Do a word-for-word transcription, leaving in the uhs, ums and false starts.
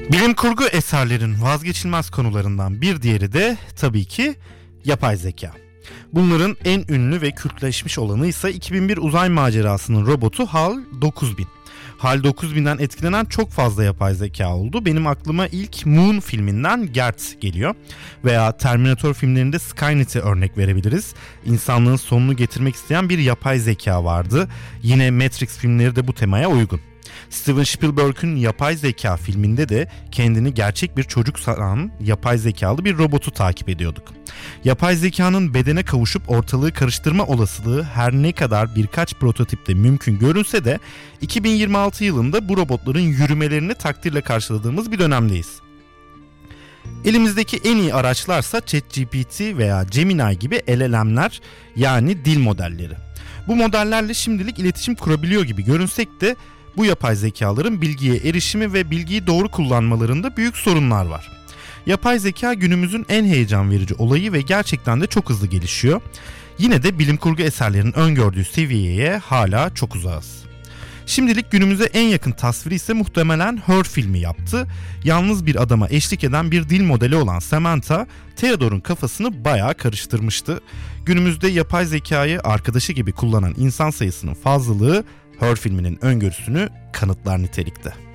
Bilim kurgu eserlerin vazgeçilmez konularından bir diğeri de tabii ki yapay zeka. Bunların en ünlü ve kültleşmiş olanı ise iki bin bir uzay macerasının robotu HAL dokuz bin. HAL dokuz binden etkilenen çok fazla yapay zeka oldu. Benim aklıma ilk Moon filminden Gert geliyor. Veya Terminator filmlerinde Skynet'e örnek verebiliriz. İnsanlığın sonunu getirmek isteyen bir yapay zeka vardı. Yine Matrix filmleri de bu temaya uygun. Steven Spielberg'ün Yapay Zeka filminde de kendini gerçek bir çocuk sanan yapay zekalı bir robotu takip ediyorduk. Yapay zekanın bedene kavuşup ortalığı karıştırma olasılığı her ne kadar birkaç prototipte mümkün görünse de iki bin yirmi altı yılında bu robotların yürümelerini takdirle karşıladığımız bir dönemdeyiz. Elimizdeki en iyi araçlarsa ChatGPT veya Gemini gibi L L M'ler, yani dil modelleri. Bu modellerle şimdilik iletişim kurabiliyor gibi görünsek de bu yapay zekaların bilgiye erişimi ve bilgiyi doğru kullanmalarında büyük sorunlar var. Yapay zeka günümüzün en heyecan verici olayı ve gerçekten de çok hızlı gelişiyor. Yine de bilim kurgu eserlerinin öngördüğü seviyeye hala çok uzağız. Şimdilik günümüze en yakın tasviri ise muhtemelen Her filmi yaptı. Yalnız bir adama eşlik eden bir dil modeli olan Samantha, Theodore'un kafasını bayağı karıştırmıştı. Günümüzde yapay zekayı arkadaşı gibi kullanan insan sayısının fazlalığı Her filminin öngörüsünü kanıtlar nitelikte.